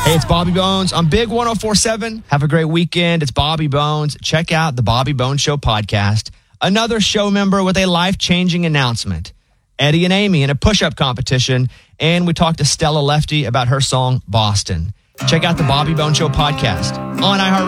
Hey, it's Bobby Bones on Big 104.7. Have a great weekend. It's Bobby Bones. Check out the Bobby Bones Show podcast. Another show member with a life-changing announcement. Eddie and Amy in a push-up competition. And we talked to Stella Lefty about her song, Boston. Check out the Bobby Bones Show podcast on iHeartRadio.